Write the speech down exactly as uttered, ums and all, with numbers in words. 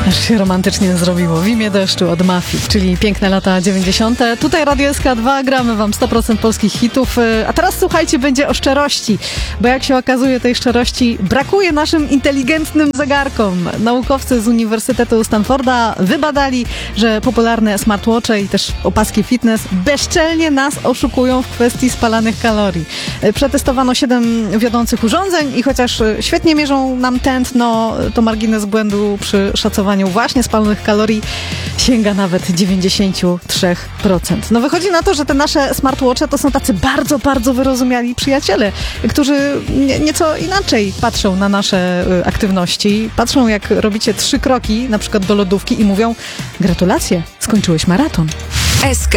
Aż się romantycznie zrobiło. W imię deszczu od Mafii, czyli piękne lata dziewięćdziesiąte. Tutaj Radio S K dwa, gramy wam sto procent polskich hitów. A teraz słuchajcie, będzie o szczerości, bo jak się okazuje, tej szczerości brakuje naszym inteligentnym zegarkom. Naukowcy z Uniwersytetu Stanforda wybadali, że popularne smartwatche i też opaski fitness bezczelnie nas oszukują w kwestii spalanych kalorii. Przetestowano siedem wiodących urządzeń i chociaż świetnie mierzą nam tętno, to margines błędu przy szacowaniu właśnie spalonych kalorii sięga nawet dziewięćdziesiąt trzy procent. No wychodzi na to, że te nasze smartwatche to są tacy bardzo, bardzo wyrozumiali przyjaciele, którzy nie, nieco inaczej patrzą na nasze aktywności. Patrzą, jak robicie trzy kroki, na przykład do lodówki i mówią: gratulacje, skończyłeś maraton. S K